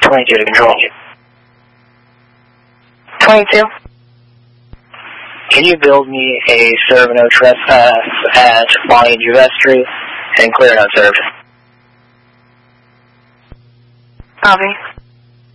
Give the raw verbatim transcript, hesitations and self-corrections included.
twenty-two to control. twenty-two. Can you build me a serve no trespass at Bonnie Juvestry and clear no serve? Copy.